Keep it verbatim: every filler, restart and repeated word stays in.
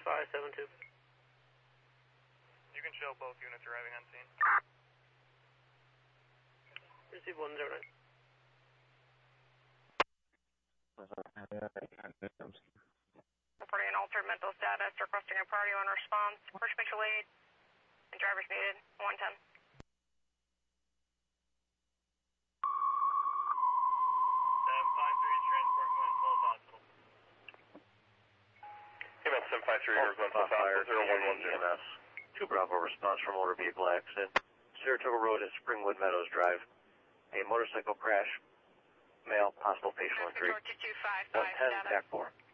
five seven two. You can show both units arriving on scene. Receive one zero nine. Reporting an altered mental status, requesting a priority on response. First mutual aid, and drivers needed, one ten. seven five three, transport Glenfall Hospital. Email seven five three, Glenfall Hospital, zero one one zero. E M S. two Bravo response from motor vehicle accident. Saratoga Road at Springwood Meadows Drive. A motorcycle crash. Male, possible facial injury. two two five one five ten, status. T A C four.